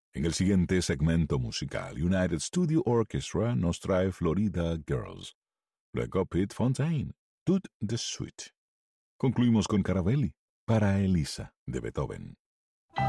En el siguiente segmento musical, United Studio Orchestra nos trae Florida Girls. Luego Pete Fontaine, Toute de Suite. Concluimos con Caravelli, para Elisa, de Beethoven.